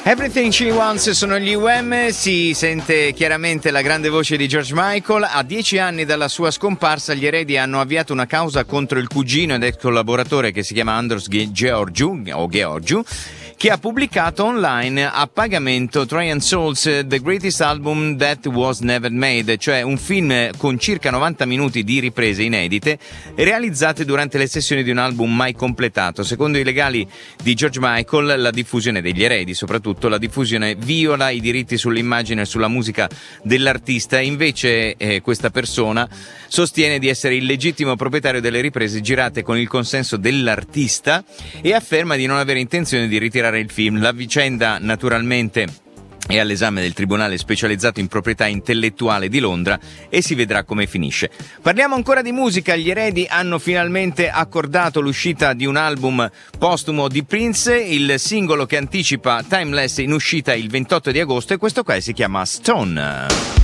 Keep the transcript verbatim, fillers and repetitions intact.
Everything She Wants sono gli U M, si sente chiaramente la grande voce di George Michael. A dieci anni dalla sua scomparsa gli eredi hanno avviato una causa contro il cugino ed ex collaboratore che si chiama Andros Georgiou, o Georgiou, che ha pubblicato online a pagamento Troy and Souls, The Greatest Album That Was Never Made, cioè un film con circa novanta minuti di riprese inedite realizzate durante le sessioni di un album mai completato. Secondo i legali di George Michael, la diffusione degli eredi, soprattutto la diffusione, viola i diritti sull'immagine e sulla musica dell'artista. Invece eh, questa persona sostiene di essere il legittimo proprietario delle riprese girate con il consenso dell'artista e afferma di non avere intenzione di ritirare il film. La vicenda naturalmente è all'esame del Tribunale specializzato in proprietà intellettuale di Londra e si vedrà come finisce. Parliamo ancora di musica. Gli eredi hanno finalmente accordato l'uscita di un album postumo di Prince, il singolo che anticipa Timeless in uscita il ventotto di agosto, e questo qua si chiama Stone.